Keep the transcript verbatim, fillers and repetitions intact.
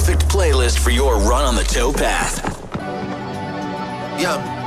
perfect playlist for your run on the towpath. Yeah.